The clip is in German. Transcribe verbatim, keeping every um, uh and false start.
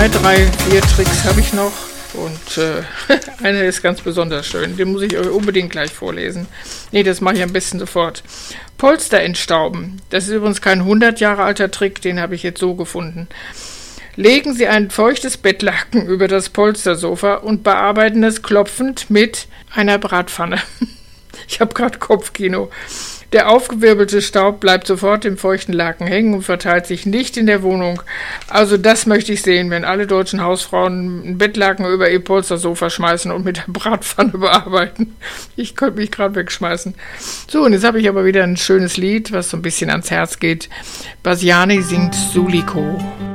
zwei, drei, vier Tricks habe ich noch. Und äh, einer ist ganz besonders schön. Den muss ich euch unbedingt gleich vorlesen. Nee, das mache ich am besten sofort. Polster entstauben. Das ist übrigens kein hundert Jahre alter Trick, den habe ich jetzt so gefunden. Legen Sie ein feuchtes Bettlaken über das Polstersofa und bearbeiten es klopfend mit einer Bratpfanne. Ich habe gerade Kopfkino. Der aufgewirbelte Staub bleibt sofort im feuchten Laken hängen und verteilt sich nicht in der Wohnung. Also das möchte ich sehen, wenn alle deutschen Hausfrauen ein Bettlaken über ihr Polstersofa schmeißen und mit der Bratpfanne bearbeiten. Ich könnte mich gerade wegschmeißen. So, und jetzt habe ich aber wieder ein schönes Lied, was so ein bisschen ans Herz geht. Basiani singt Suliko.